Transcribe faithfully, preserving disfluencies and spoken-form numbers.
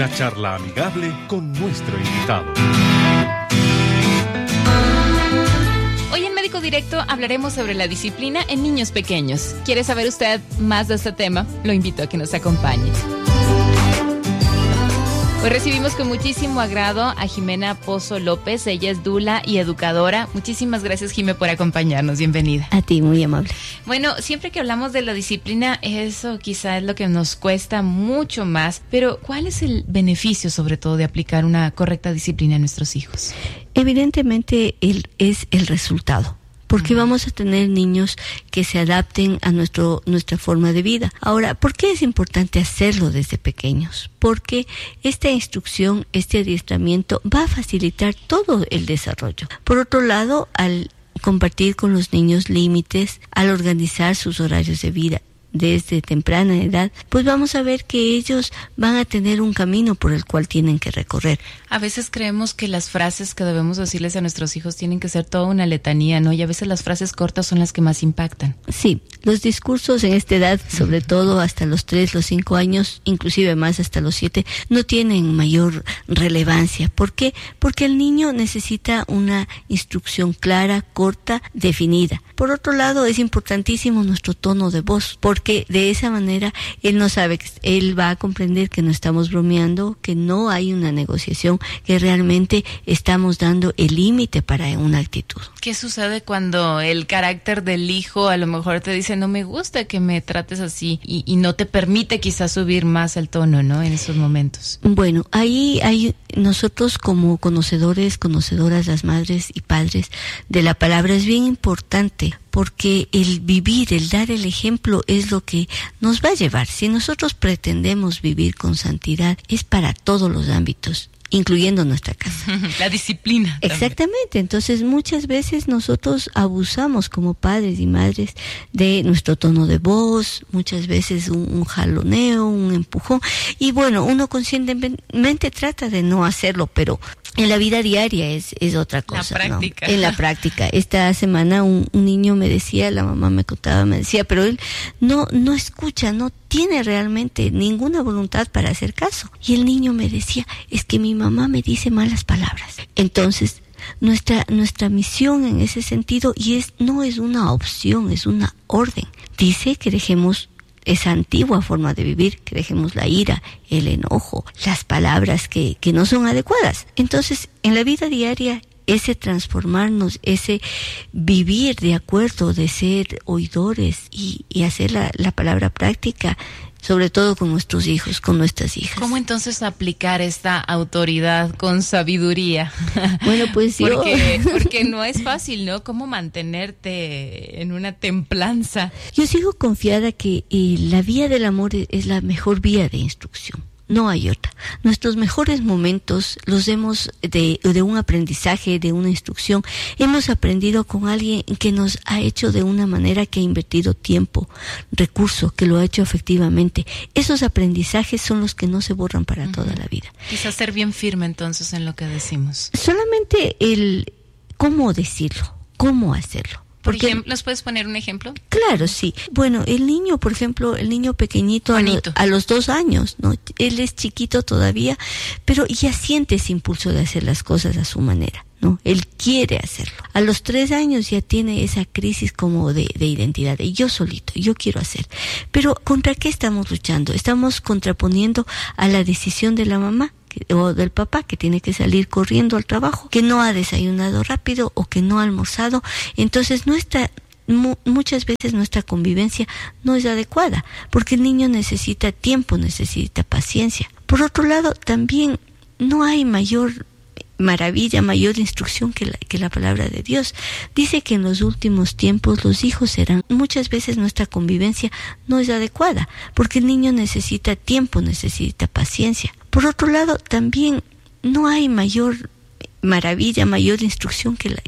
Una charla amigable con nuestro invitado. Hoy en Médico Directo hablaremos sobre la disciplina en niños pequeños. ¿Quiere saber usted más de este tema? Lo invito a que nos acompañe. Hoy recibimos con muchísimo agrado a Jimena Pozo López. Ella es dula y educadora. Muchísimas gracias, Jimé, por acompañarnos. Bienvenida. A ti, muy amable. Bueno, siempre que hablamos de la disciplina, eso quizá es lo que nos cuesta mucho más. Pero, ¿cuál es el beneficio, sobre todo, de aplicar una correcta disciplina a nuestros hijos? Evidentemente, el, es el resultado. Porque vamos a tener niños que se adapten a nuestro nuestra forma de vida. Ahora, ¿por qué es importante hacerlo desde pequeños? Porque esta instrucción, este adiestramiento va a facilitar todo el desarrollo. Por otro lado, al compartir con los niños límites, al organizar sus horarios de vida desde temprana edad, pues vamos a ver que ellos van a tener un camino por el cual tienen que recorrer. A veces creemos que las frases que debemos decirles a nuestros hijos tienen que ser toda una letanía, ¿no? Y a veces las frases cortas son las que más impactan. Sí, los discursos en esta edad, sobre uh-huh. todo hasta los tres, los cinco años, inclusive más hasta los siete, no tienen mayor relevancia. ¿Por qué? Porque el niño necesita una instrucción clara, corta, definida. Por otro lado, es importantísimo nuestro tono de voz, porque que de esa manera él no sabe, él va a comprender que no estamos bromeando, que no hay una negociación, que realmente estamos dando el límite para una actitud. ¿Qué sucede cuando el carácter del hijo a lo mejor te dice no me gusta que me trates así y, y no te permite quizás subir más el tono, ¿no? En esos momentos. Bueno, ahí hay nosotros como conocedores, conocedoras, las madres y padres de la palabra es bien importante. Porque el vivir, el dar el ejemplo es lo que nos va a llevar. Si nosotros pretendemos vivir con santidad, es para todos los ámbitos, incluyendo nuestra casa. La disciplina. Exactamente. También. Entonces, muchas veces nosotros abusamos como padres y madres de nuestro tono de voz, muchas veces un, un jaloneo, un empujón. Y bueno, uno conscientemente trata de no hacerlo, pero en la vida diaria es, es otra cosa, la práctica. ¿no? En la práctica. Esta semana un, un niño me decía, la mamá me contaba, me decía, pero él no, no escucha, no tiene realmente ninguna voluntad para hacer caso. Y el niño me decía, es que mi mamá me dice malas palabras. Entonces, nuestra, nuestra misión en ese sentido, y es, no es una opción, es una orden. Dice que dejemos esa antigua forma de vivir, que dejemos la ira, el enojo, las palabras que, que no son adecuadas. Entonces, en la vida diaria, ese transformarnos, ese vivir de acuerdo, de ser oidores y, y hacer la, la palabra práctica, sobre todo con nuestros hijos, con nuestras hijas. ¿Cómo entonces aplicar esta autoridad con sabiduría? Bueno, pues yo... Porque, porque no es fácil, ¿no? ¿Cómo mantenerte en una templanza? Yo sigo confiada que eh, la vía del amor es la mejor vía de instrucción. No hay otra. Nuestros mejores momentos los hemos de, de un aprendizaje, de una instrucción. Hemos aprendido con alguien que nos ha hecho de una manera que ha invertido tiempo, recursos, que lo ha hecho efectivamente. Esos aprendizajes son los que no se borran para uh-huh. toda la vida. Quizás ser bien firme entonces en lo que decimos. Solamente el cómo decirlo, cómo hacerlo. Por ejemplo, ¿nos puedes poner un ejemplo? Claro, sí. Bueno, el niño, por ejemplo, el niño pequeñito a, lo, a los dos años, ¿no? Él es chiquito todavía, pero ya siente ese impulso de hacer las cosas a su manera, ¿no? Él quiere hacerlo. A los tres años ya tiene esa crisis como de, de identidad, de yo solito, yo quiero hacer. Pero ¿contra qué estamos luchando? Estamos contraponiendo a la decisión de la mamá o del papá que tiene que salir corriendo al trabajo, que no ha desayunado rápido o que no ha almorzado. Entonces nuestra mu- muchas veces nuestra convivencia no es adecuada, porque el niño necesita tiempo, necesita paciencia. Por otro lado, también no hay mayor maravilla, mayor instrucción que la, que la palabra de Dios. Dice que en los últimos tiempos los hijos serán, muchas veces nuestra convivencia no es adecuada, porque el niño necesita tiempo, necesita paciencia. Por otro lado, también no hay mayor maravilla, mayor instrucción que la,